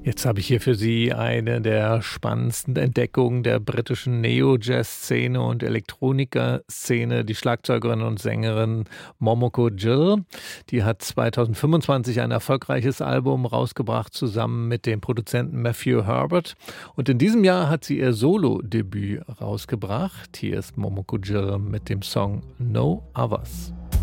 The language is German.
Jetzt habe ich hier für Sie eine der spannendsten Entdeckungen der britischen Neo-Jazz-Szene und Elektroniker-Szene, die Schlagzeugerin und Sängerin Momoko Gill. Die hat 2025 ein erfolgreiches Album rausgebracht, zusammen mit dem Produzenten Matthew Herbert. Und in diesem Jahr hat sie ihr Solo-Debüt rausgebracht. Hier ist Momoko Gill mit dem Song No Others.